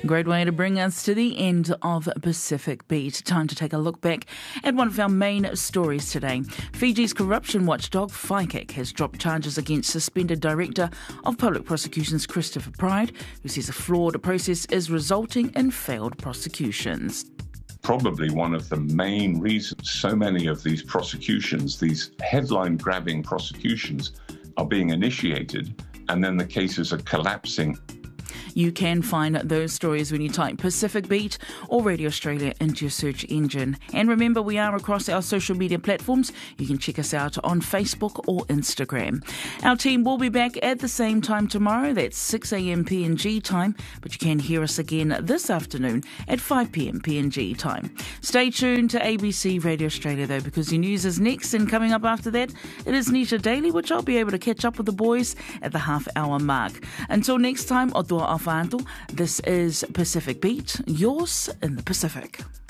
Great way to bring us to the end of Pacific Beat. Time to take a look back at one of our main stories today. Fiji's corruption watchdog, FICAC, has dropped charges against suspended Director of Public Prosecutions Christopher Pride, who says a flawed process is resulting in failed prosecutions. Probably one of the main reasons so many of these prosecutions, these headline-grabbing prosecutions, are being initiated, and then the cases are collapsing. You can find those stories when you type Pacific Beat or Radio Australia into your search engine. And remember, we are across our social media platforms. You can check us out on Facebook or Instagram. Our team will be back at the same time tomorrow. That's 6 a.m. PNG time. But you can hear us again this afternoon at 5 p.m. PNG time. Stay tuned to ABC Radio Australia, though, because your news is next. And coming up after that, it is Nita Daily, which I'll be able to catch up with the boys at the half-hour mark. Until next time, Otua Alfanto, this is Pacific Beat, yours in the Pacific.